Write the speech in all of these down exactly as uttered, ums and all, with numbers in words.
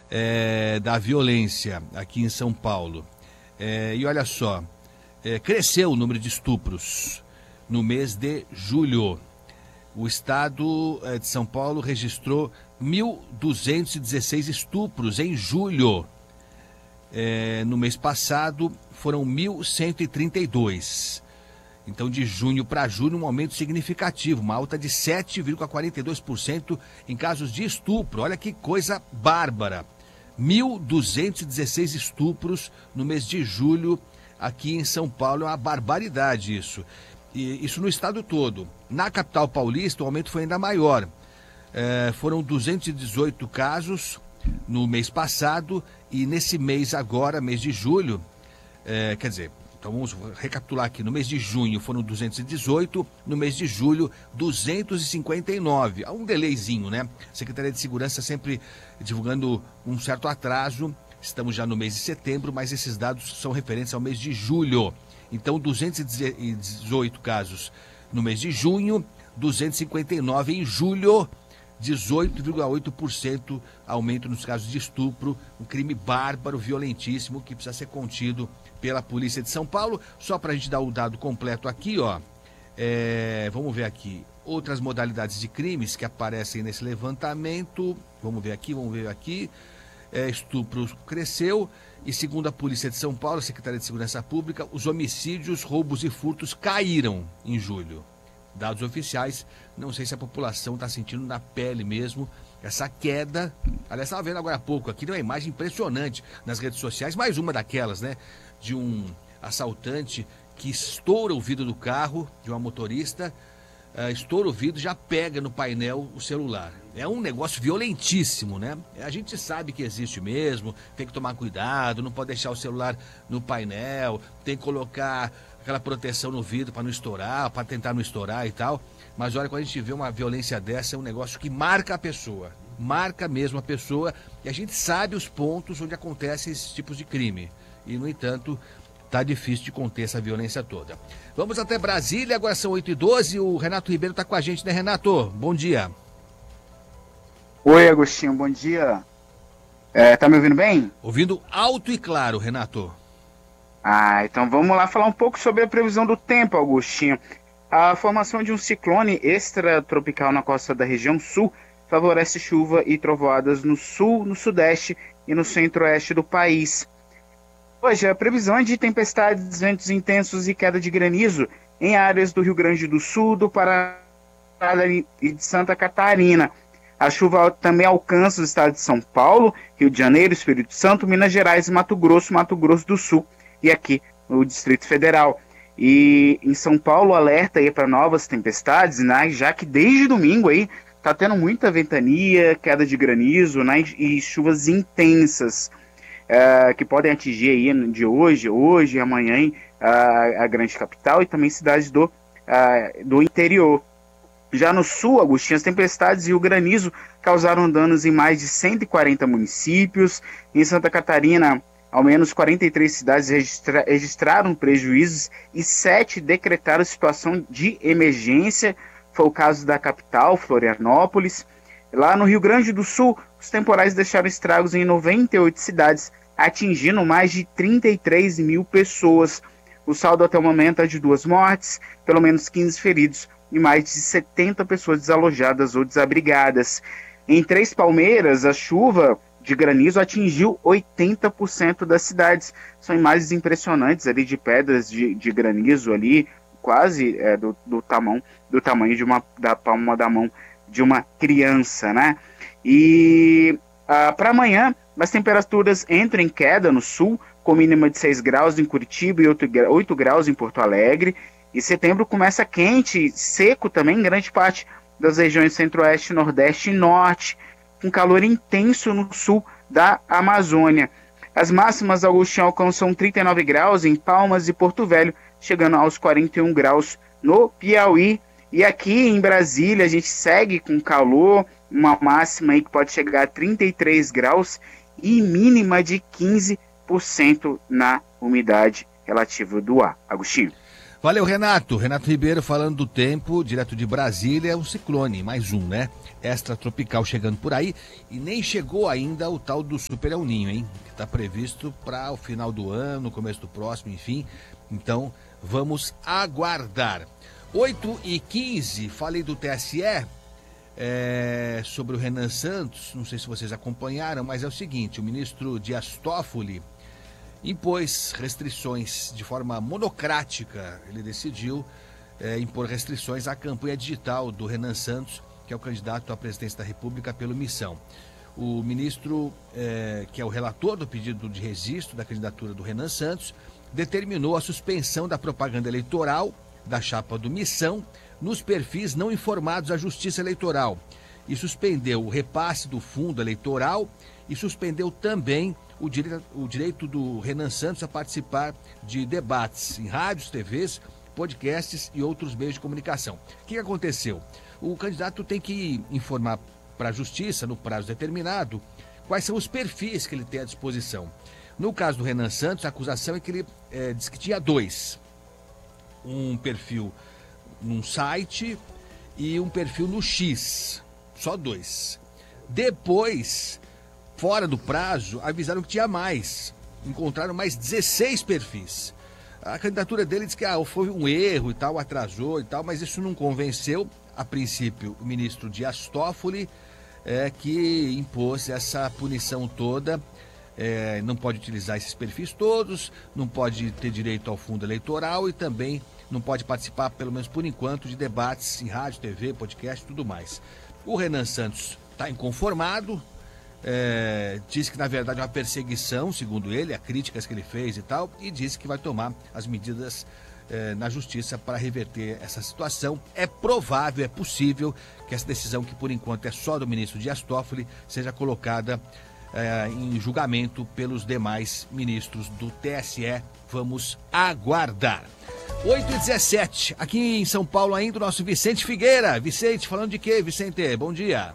é, da violência aqui em São Paulo. É, e olha só, é, cresceu o número de estupros no mês de julho. O estado é, de São Paulo registrou mil duzentos e dezesseis estupros em julho. É, no mês passado foram mil cento e trinta e dois. Então, de junho para julho, um aumento significativo, uma alta de sete vírgula quarenta e dois por cento em casos de estupro. Olha que coisa bárbara. mil duzentos e dezesseis estupros no mês de julho aqui em São Paulo. É uma barbaridade isso. E isso no estado todo. Na capital paulista, o aumento foi ainda maior. É, foram duzentos e dezoito casos no mês passado e nesse mês agora, mês de julho, é, quer dizer... Então vamos recapitular aqui, no mês de junho foram duzentos e dezoito, no mês de julho duzentos e cinquenta e nove. Há um delayzinho, né? A Secretaria de Segurança sempre divulgando um certo atraso, estamos já no mês de setembro, mas esses dados são referentes ao mês de julho. Então duzentos e dezoito casos no mês de junho, duzentos e cinquenta e nove em julho, dezoito vírgula oito por cento aumento nos casos de estupro, um crime bárbaro, violentíssimo, que precisa ser contido pela Polícia de São Paulo. Só para a gente dar o dado completo aqui, ó, é, vamos ver aqui, outras modalidades de crimes que aparecem nesse levantamento, vamos ver aqui, vamos ver aqui, é, estupro cresceu e segundo a Polícia de São Paulo, a Secretaria de Segurança Pública, os homicídios, roubos e furtos caíram em julho. Dados oficiais, não sei se a população está sentindo na pele mesmo essa queda. Aliás, estava vendo agora há pouco aqui, uma imagem impressionante nas redes sociais, mais uma daquelas, né? De um assaltante que estoura o vidro do carro de uma motorista, uh, estoura o vidro, já pega no painel o celular. É um negócio violentíssimo, né? A gente sabe que existe mesmo, tem que tomar cuidado, não pode deixar o celular no painel, tem que colocar aquela proteção no vidro para não estourar, para tentar não estourar e tal. Mas olha, quando a gente vê uma violência dessa, é um negócio que marca a pessoa, marca mesmo a pessoa, e a gente sabe os pontos onde acontecem esses tipos de crime. E, no entanto, tá difícil de conter essa violência toda. Vamos até Brasília, agora são oito e doze, o Renato Ribeiro está com a gente, né, Renato? Bom dia. Oi, Agostinho, bom dia. É, tá me ouvindo bem? Ouvindo alto e claro, Renato. Ah, então vamos lá falar um pouco sobre a previsão do tempo, Agostinho. A formação de um ciclone extratropical na costa da região sul favorece chuva e trovoadas no sul, no sudeste e no centro-oeste do país. Hoje, a previsão é de tempestades, ventos intensos e queda de granizo em áreas do Rio Grande do Sul, do Paraná e de Santa Catarina. A chuva também alcança os estados de São Paulo, Rio de Janeiro, Espírito Santo, Minas Gerais, Mato Grosso, Mato Grosso do Sul e aqui no Distrito Federal. E em São Paulo, alerta aí para novas tempestades, né, já que desde domingo aí tá tendo muita ventania, queda de granizo, né, e chuvas intensas. Uh, que podem atingir aí de hoje, hoje e amanhã hein, uh, a grande capital e também cidades do, uh, do interior. Já no sul, Agostinho, as tempestades e o granizo causaram danos em mais de cento e quarenta municípios. Em Santa Catarina, ao menos quarenta e três cidades registra- registraram prejuízos e sete decretaram situação de emergência. Foi o caso da capital, Florianópolis. Lá no Rio Grande do Sul, os temporais deixaram estragos em noventa e oito cidades, atingindo mais de trinta e três mil pessoas. O saldo até o momento é de duas mortes, pelo menos quinze feridos e mais de setenta pessoas desalojadas ou desabrigadas. Em Três Palmeiras, a chuva de granizo atingiu oitenta por cento das cidades. São imagens impressionantes ali de pedras de, de granizo ali, quase é, do, do, tamanho, do tamanho de uma, da palma da mão de uma criança, né? E ah, para amanhã, as temperaturas entram em queda no sul, com mínima de seis graus em Curitiba e oito graus em Porto Alegre. E setembro começa quente, seco também em grande parte das regiões centro-oeste, nordeste e norte, com calor intenso no sul da Amazônia. As máximas, Agostinho, alcançam trinta e nove graus em Palmas e Porto Velho, chegando aos quarenta e um graus no Piauí. E aqui em Brasília a gente segue com calor, uma máxima aí que pode chegar a trinta e três graus e mínima de quinze por cento na umidade relativa do ar. Agostinho. Valeu, Renato. Renato Ribeiro falando do tempo, direto de Brasília, um ciclone, mais um, né? Extratropical chegando por aí e nem chegou ainda o tal do Super El Ninho, hein? Que está previsto para o final do ano, começo do próximo, enfim. Então, vamos aguardar. oito e quinze, falei do T S E, é, sobre o Renan Santos, não sei se vocês acompanharam, mas é o seguinte, o ministro Dias Toffoli impôs restrições de forma monocrática. Ele decidiu é, impor restrições à campanha digital do Renan Santos, que é o candidato à presidência da República pelo Missão. O ministro, é, que é o relator do pedido de registro da candidatura do Renan Santos, determinou a suspensão da propaganda eleitoral da chapa do Missão nos perfis não informados à Justiça Eleitoral e suspendeu o repasse do fundo eleitoral e suspendeu também o direito, o direito do Renan Santos a participar de debates em rádios, T Vs, podcasts e outros meios de comunicação. O que aconteceu? O candidato tem que informar para a Justiça, no prazo determinado, quais são os perfis que ele tem à disposição. No caso do Renan Santos, a acusação é que ele é, diz que tinha dois. Um perfil num site e um perfil no X. Só dois. Depois, fora do prazo, avisaram que tinha mais. Encontraram mais dezesseis perfis. A candidatura dele diz que ah, foi um erro e tal, atrasou e tal, mas isso não convenceu, a princípio, o ministro Dias Toffoli, é, que impôs essa punição toda. É, não pode utilizar esses perfis todos, não pode ter direito ao fundo eleitoral e também não pode participar, pelo menos por enquanto, de debates em rádio, T V, podcast e tudo mais. O Renan Santos está inconformado, é, diz que na verdade é uma perseguição, segundo ele, as críticas que ele fez e tal, e disse que vai tomar as medidas é, na justiça para reverter essa situação. É provável, é possível que essa decisão, que por enquanto é só do ministro Dias Toffoli, seja colocada É, em julgamento pelos demais ministros do T S E. Vamos aguardar. oito e dezessete, aqui em São Paulo ainda o nosso Vicente Figueira. Vicente, falando de quê, Vicente? Bom dia.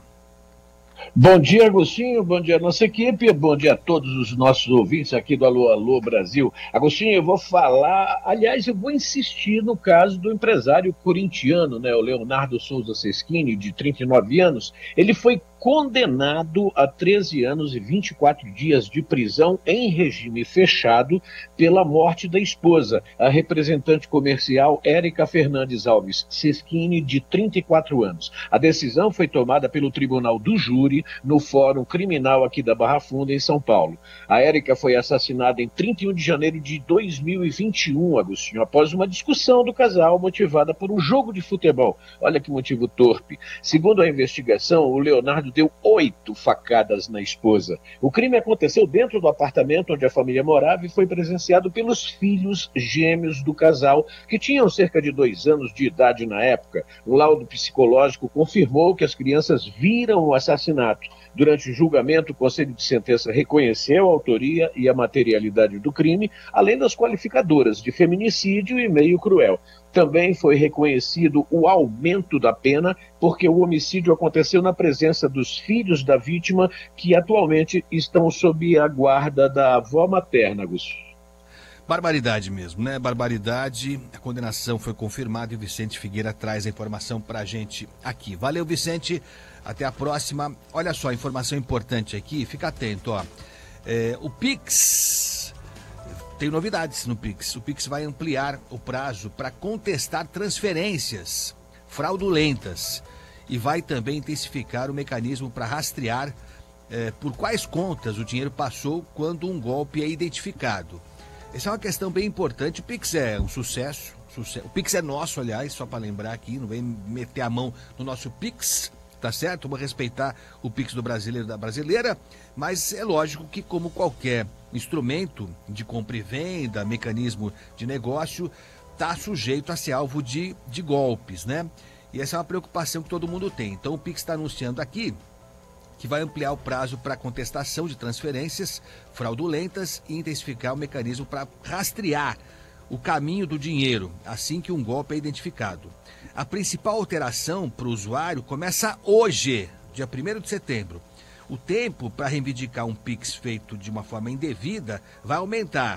Bom dia, Agostinho, bom dia a nossa equipe, bom dia a todos os nossos ouvintes aqui do Alô, Alô Brasil. Agostinho, eu vou falar, aliás, eu vou insistir no caso do empresário corintiano, né, o Leonardo Souza Seschini, de trinta e nove anos. Ele foi condenado a treze anos e vinte e quatro dias de prisão em regime fechado pela morte da esposa, a representante comercial Érica Fernandes Alves Seschini, de trinta e quatro anos. A decisão foi tomada pelo Tribunal do Júri no Fórum Criminal aqui da Barra Funda, em São Paulo. A Érica foi assassinada em trinta e um de janeiro de dois mil e vinte e um, Agostinho, após uma discussão do casal motivada por um jogo de futebol. Olha que motivo torpe. Segundo a investigação, o Leonardo deu oito facadas na esposa. O crime aconteceu dentro do apartamento onde a família morava e foi presenciado pelos filhos gêmeos do casal, que tinham cerca de dois anos de idade na época. Um laudo psicológico confirmou que as crianças viram o assassinato. Durante o julgamento, o Conselho de Sentença reconheceu a autoria e a materialidade do crime, além das qualificadoras de feminicídio e meio cruel. Também foi reconhecido o aumento da pena, porque o homicídio aconteceu na presença dos filhos da vítima, que atualmente estão sob a guarda da avó materna, Agostinho. Barbaridade mesmo, né? Barbaridade. A condenação foi confirmada e o Vicente Figueira traz a informação pra gente aqui. Valeu, Vicente. Até a próxima. Olha só, informação importante aqui. Fica atento, ó. É, o Pix... Tem novidades no Pix. O Pix vai ampliar o prazo para contestar transferências fraudulentas e vai também intensificar o mecanismo para rastrear eh, por quais contas o dinheiro passou quando um golpe é identificado. Essa é uma questão bem importante. O Pix é um sucesso. sucesso. O Pix é nosso, aliás, só para lembrar aqui, não vem meter a mão no nosso Pix, tá certo? Vamos respeitar o Pix do brasileiro da brasileira, mas é lógico que, como qualquer instrumento de compra e venda, mecanismo de negócio, está sujeito a ser alvo de, de golpes, né? E essa é uma preocupação que todo mundo tem. Então o Pix está anunciando aqui que vai ampliar o prazo para contestação de transferências fraudulentas e intensificar o mecanismo para rastrear o caminho do dinheiro, assim que um golpe é identificado. A principal alteração para o usuário começa hoje, dia primeiro de setembro. O tempo para reivindicar um Pix feito de uma forma indevida vai aumentar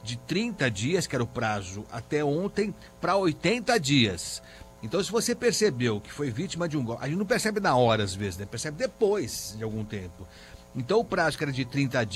de trinta dias, que era o prazo até ontem, para oitenta dias. Então, se você percebeu que foi vítima de um golpe, a gente não percebe na hora às vezes, né? Percebe depois de algum tempo. Então, o prazo que era de trinta dias,